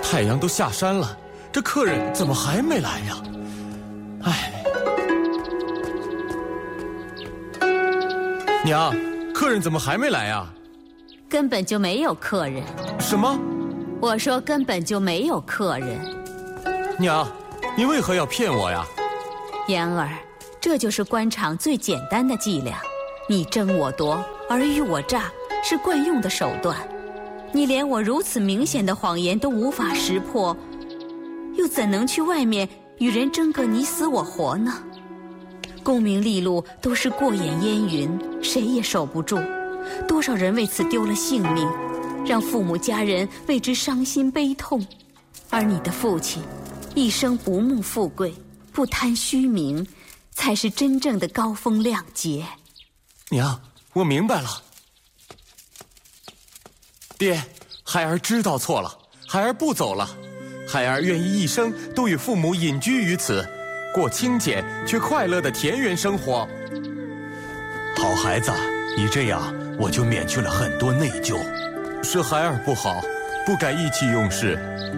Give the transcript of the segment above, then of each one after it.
太阳都下山了，这客人怎么还没来呀？唉，娘，客人怎么还没来呀？ 根本就没有客人。 什么？ 我说根本就没有客人。 娘，你为何要骗我呀？ 言儿，这就是官场最简单的伎俩，你争我夺，尔虞我诈，是惯用的手段。你连我如此明显的谎言都无法识破，又怎能去外面与人争个你死我活呢？功名利禄都是过眼烟云，谁也守不住。多少人为此丢了性命，让父母家人为之伤心悲痛。而你的父亲一生不慕富贵，不贪虚名，才是真正的高风亮节。 娘，我明白了。爹，孩儿知道错了，孩儿不走了。孩儿愿意一生都与父母隐居于此，过清简却快乐的田园生活。 好孩子，你这样我就免去了很多内疚。 是孩儿不好，不该意气用事。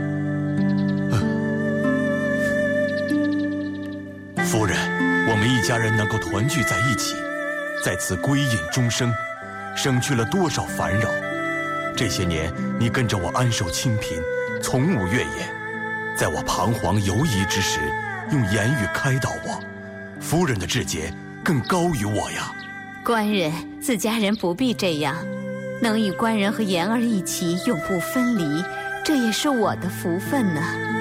夫人，我们一家人能够团聚在一起，在此归隐终生，省去了多少烦扰。这些年你跟着我安守清贫，从无怨言，在我彷徨犹疑之时，用言语开导我。夫人的志节更高于我呀。 官人，自家人不必这样，能与官人和言儿一起永不分离，这也是我的福分呢。